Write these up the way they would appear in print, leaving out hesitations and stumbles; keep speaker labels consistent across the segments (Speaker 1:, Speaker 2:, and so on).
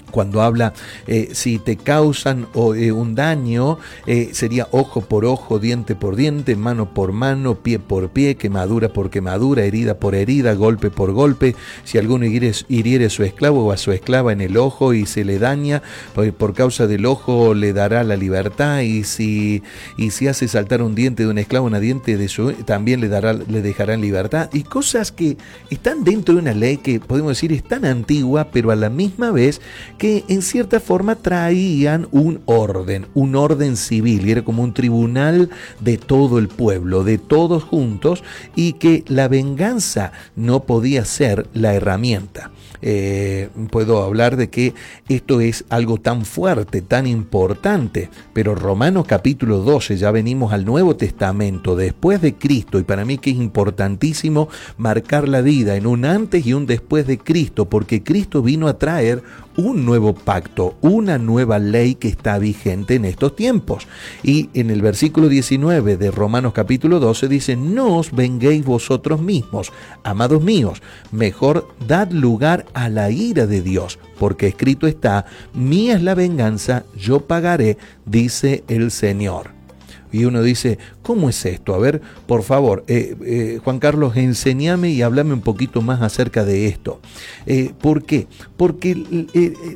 Speaker 1: Cuando habla, si te causan un daño, sería ojo por ojo, diente por diente, mano por mano, pie por pie, quemadura por quemadura, herida por herida, golpe por golpe. Si alguno hiriere a su esclavo o a su esclava en el ojo y se le daña, por causa del ojo le dará la libertad. Y si hace saltar un diente de un esclavo, una diente de su, también le dejará en libertad. Y cosas que están dentro de una ley que podemos decir es tan antigua, pero a la misma vez que en cierta forma traían un orden civil, y era como un tribunal de todo el pueblo, de todos juntos, y que la venganza no podía ser la herramienta. Puedo hablar de que esto es algo tan fuerte, tan importante, pero Romanos capítulo 12, ya venimos al Nuevo Testamento, después de Cristo, y para mí que es importantísimo marcar la vida en un antes y un después de Cristo, porque Cristo vino a traer un nuevo pacto, una nueva ley que está vigente en estos tiempos. Y en el versículo 19 de Romanos capítulo 12 dice: no os venguéis vosotros mismos, amados míos, mejor dad lugar a la ira de Dios, porque escrito está: mía es la venganza, yo pagaré, dice el Señor. Y uno dice, ¿cómo es esto? A ver, por favor, Juan Carlos, enséñame y háblame un poquito más acerca de esto. ¿Por qué? Porque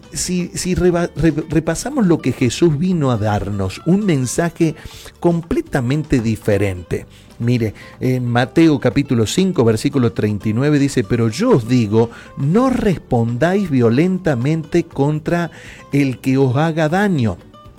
Speaker 1: si repasamos lo que Jesús vino a darnos, un mensaje completamente diferente. Mire, en Mateo capítulo 5, versículo 39 dice: pero yo os digo, no respondáis violentamente contra el que os haga daño.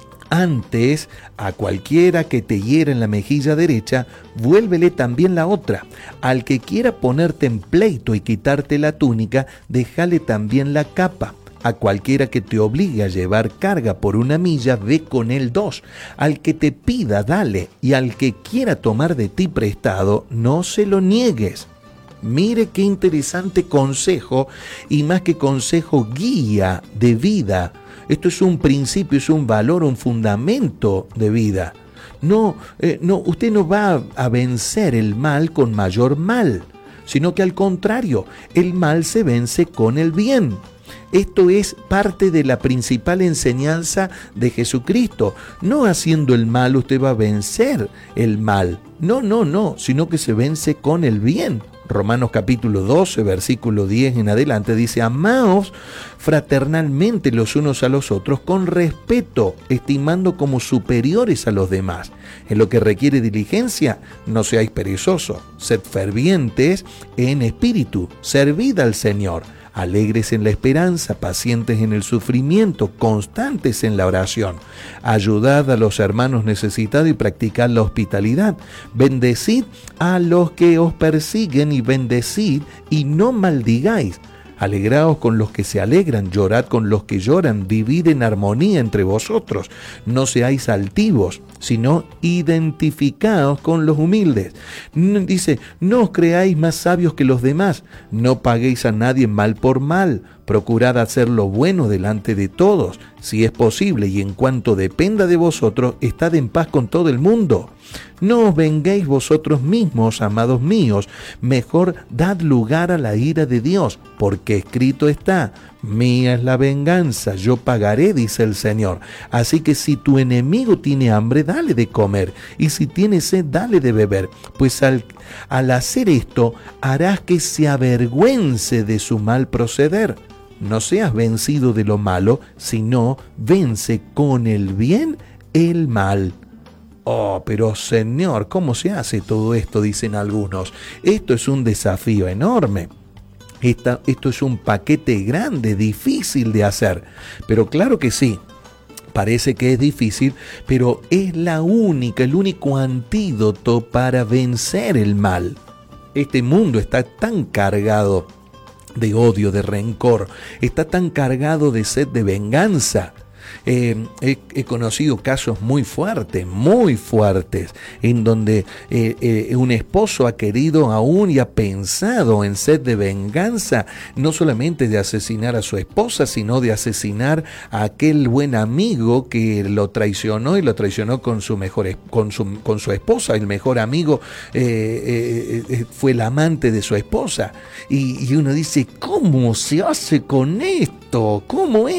Speaker 1: Antes, a cualquiera que te hiera en la mejilla derecha, vuélvele también la otra. Al que quiera ponerte en pleito y quitarte la túnica, déjale también la capa. A cualquiera que te obligue a llevar carga por 1 milla, ve con él 2. Al que te pida, dale, y al que quiera tomar de ti prestado, no se lo niegues. Mire qué interesante consejo, y más que consejo, guía de vida. Esto es un principio, es un valor, un fundamento de vida. No, usted no va a vencer el mal con mayor mal, sino que al contrario, el mal se vence con el bien. Esto es parte de la principal enseñanza de Jesucristo. No haciendo el mal usted va a vencer el mal. No, sino que se vence con el bien. Romanos capítulo 12, versículo 10 en adelante dice: amaos fraternalmente los unos a los otros con respeto, estimando como superiores a los demás. En lo que requiere diligencia, no seáis perezosos, sed fervientes en espíritu, servid al Señor. Alegres en la esperanza, pacientes en el sufrimiento, constantes en la oración. Ayudad a los hermanos necesitados y practicad la hospitalidad. Bendecid a los que os persiguen y bendecid y no maldigáis. Alegraos con los que se alegran, llorad con los que lloran, vivid en armonía entre vosotros. No seáis altivos, sino identificaos con los humildes. Dice, no os creáis más sabios que los demás, no paguéis a nadie mal por mal, procurad hacer lo bueno delante de todos, si es posible, y en cuanto dependa de vosotros, estad en paz con todo el mundo. No os venguéis vosotros mismos, amados míos, mejor dad lugar a la ira de Dios, porque escrito está: mía es la venganza, yo pagaré, dice el Señor. Así que si tu enemigo tiene hambre, dale de comer, y si tiene sed, dale de beber, pues al hacer esto, harás que se avergüence de su mal proceder. No seas vencido de lo malo, sino vence con el bien el mal. Oh, pero Señor, ¿cómo se hace todo esto? Dicen algunos. Esto es un desafío enorme. Esto es un paquete grande, difícil de hacer. Pero claro que sí, parece que es difícil, pero es el único antídoto para vencer el mal. Este mundo está tan cargado de odio, de rencor, está tan cargado de sed de venganza. He conocido casos muy fuertes, en donde un esposo ha querido aún y ha pensado en sed de venganza, no solamente de asesinar a su esposa, sino de asesinar a aquel buen amigo que lo traicionó y lo traicionó con su esposa. El mejor amigo fue el amante de su esposa. Y uno dice, ¿cómo se hace con esto? ¿Cómo es?